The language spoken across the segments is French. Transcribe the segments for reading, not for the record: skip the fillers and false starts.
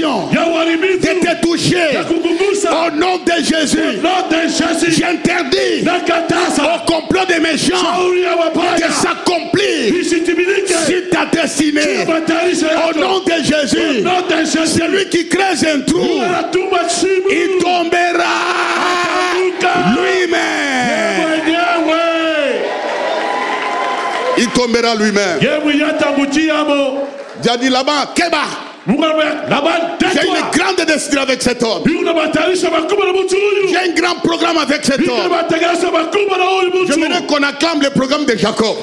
malédiction de te toucher. Au nom de Jésus, j'interdis au complot des méchants de s'accomplir sur ta destinée. Au nom de Jésus, celui qui creuse un trou, il tombera lui-même. Il tombera lui-même. J'ai dit là-bas, Keba. J'ai une grande destinée avec cet homme. J'ai un grand programme avec cet homme. J'aimerais qu'on acclame le programme de Jacob.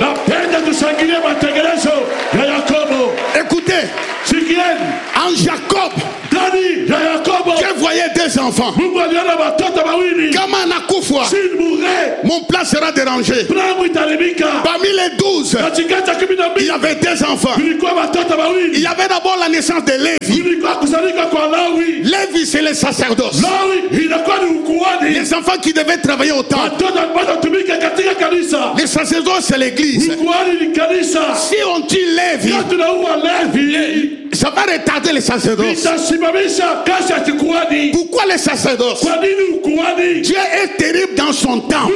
Écoutez, en Jacob, je voyais deux enfants. Comment Nakoufwa, mon plan sera dérangé. Parmi les 12, il y avait deux enfants. Il y avait d'abord la naissance de Lévi. Lévi, c'est le sacerdoce. Les enfants qui devaient travailler au temple. Les sacerdoces, c'est l'église. Si on tue Lévi, ça va retarder les sacerdoces. Pourquoi les sacerdoces? Dieu est terrible dans son temps.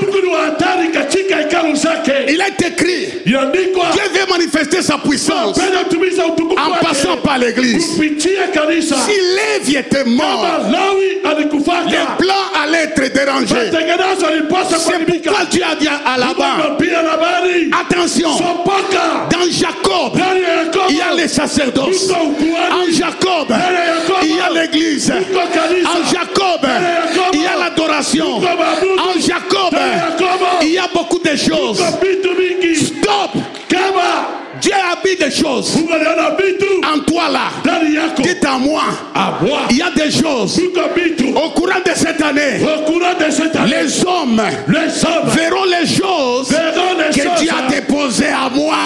Il est écrit, Dieu veut manifester sa puissance en passant par l'église. Si Lévi était mort, les plans allaient être dérangés. C'est pourquoi Dieu a dit à Laban, attention, dans Jacob, il y a les sacerdoces. En Jacob, il y a l'église. En Jacob, il y a l'adoration. En Jacob, il y a beaucoup de choses. Stop! Dieu habite des choses en toi là. Dites à moi, il y a des choses au courant de cette année. Les hommes verront les choses que Dieu a déposées à moi.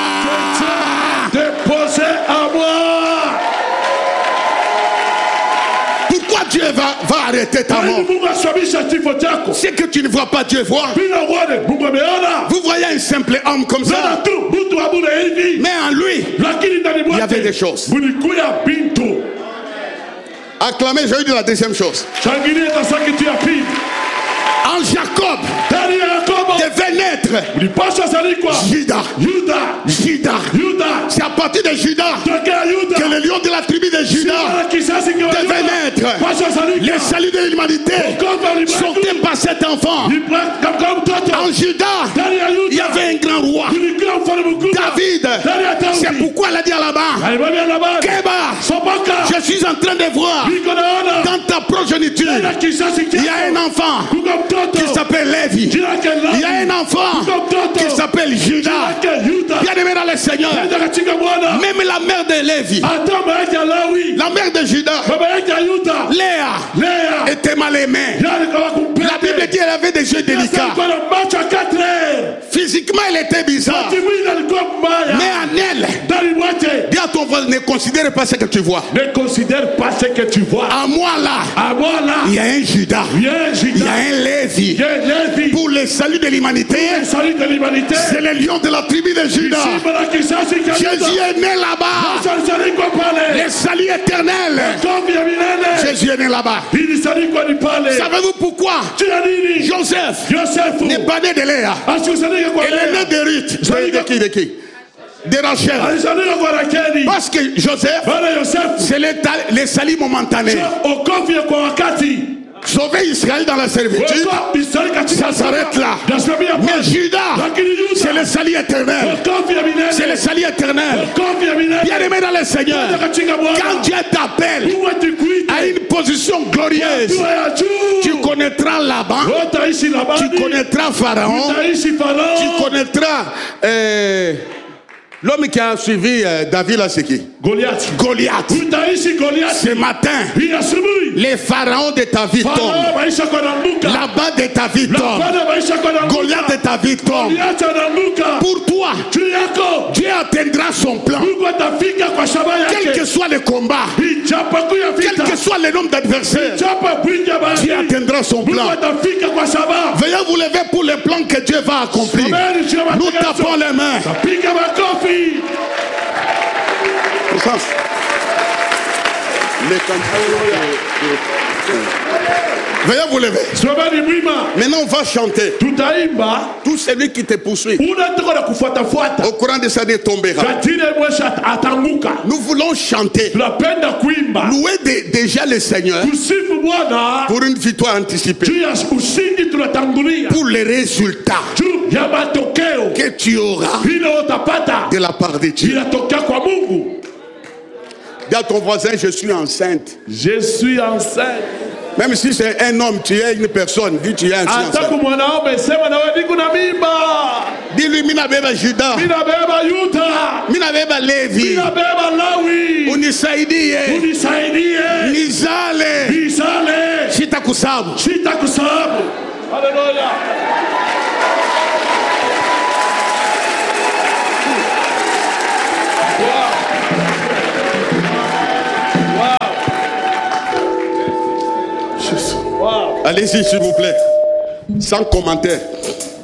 Pourquoi Dieu va arrêter ta mort? C'est que tu ne vois pas Dieu voir. Vous voyez un simple homme comme ça, mais en lui il y avait des choses. Acclamez, j'ai eu de la deuxième chose. En Jacob devait naître Juda. C'est à partir de Juda que le lion de la tribu de Juda devait naître. Les saluts de l'humanité sortaient par cet enfant. En Juda, il y avait un grand roi, David. C'est pourquoi elle a dit à Laban, Keba, je suis en train de voir dans ta progéniture, il y a un enfant qui s'appelle Lévi. Il y a un enfant qui s'appelle Juda. Bien aimé dans le Seigneur, même la mère de Lévi, la mère de Juda, Léa, était mal aimée. La Bible dit qu'elle avait des yeux délicats. Physiquement elle était bizarre, mais en elle, dis à ton voisin, ne considère pas ce que tu vois. Ne considère pas ce que tu vois. À moi là, il y a un Juda, il y a un Lévi. Pour le salut de l'humanité, c'est le lion de la tribu de Juda. Jésus est né là-bas. Le salut éternel. Jésus est né là-bas. Savez-vous pourquoi Joseph n'est pas né de Léa? Il est né de Ruth. De qui? De Rachel. Parce que Joseph, c'est le salut momentané. Sauver Israël dans la servitude, ça s'arrête là. Mais Judas, c'est le salut éternel. C'est le salut éternel. Bien aimé dans le Seigneur, quand Dieu t'appelle à une position glorieuse, tu connaîtras Laban, tu connaîtras Pharaon, tu connaîtras l'homme qui a suivi David là, c'est qui? Goliath. Ce matin, les pharaons de ta vie tombent. Laban de ta vie tombe. Goliath de ta vie tombe. Pour toi, Dieu atteindra son plan. Quel que soit le combat, quel que soit le nombre d'adversaires, Dieu atteindra son plan. Veuillez vous lever pour le plan que Dieu va accomplir. Nous tapons les mains. Veuillez vous lever. Maintenant on va chanter. Tout celui qui te poursuit au courant de sa vie tombera. Nous voulons chanter, louer déjà le Seigneur pour une victoire anticipée, pour les résultats que tu auras de la part de Dieu. Dis à ton voisin, je suis enceinte. Je suis enceinte. Même si c'est un homme, tu es une personne, dis tu es enceinte. Dis-lui, Minabeba Juda, Minabeba Levi, Unisaidie, Nizale, Shitakusabu. Alléluia. Allez-y, s'il vous plaît. Sans commentaire.